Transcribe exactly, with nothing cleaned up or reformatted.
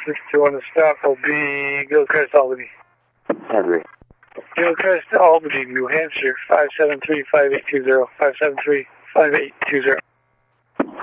six two one, the stop will be Gilchrist, Albany. Henry. Gilchrist, Albany, New Hampshire, five seven three, five eight two zero, five seven three, five eight two zero.